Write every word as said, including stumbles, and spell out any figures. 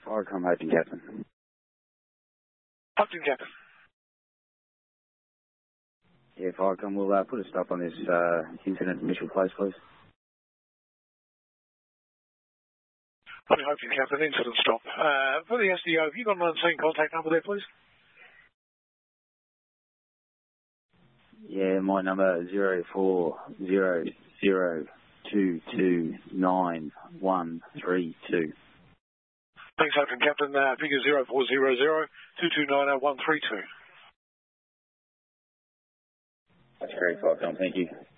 Firecom Hoping Captain. Hoping Captain. Yeah, Firecom, we'll uh, put a stop on this uh, incident at Mitchell Place, please. Hoping Captain, incident stop. Uh, for the S D O, have you got an unseen contact number there, please? Yeah, my number zero four zero zero two two nine one three two. Thanks, Hoping Captain. Uh, figure zero four zero zero two two nine one three two. That's correct, Firecom. Thank you.